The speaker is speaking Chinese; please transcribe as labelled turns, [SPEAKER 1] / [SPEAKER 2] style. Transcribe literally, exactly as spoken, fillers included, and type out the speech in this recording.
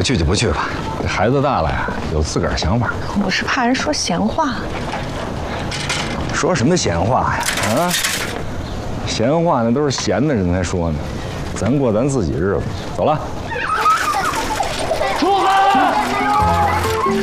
[SPEAKER 1] 去就不去吧，这孩子大了呀，有自个儿想法。
[SPEAKER 2] 我是怕人说闲话。
[SPEAKER 1] 说什么闲话呀？啊，闲话那都是闲的人才说呢，咱过咱自己日子。走了。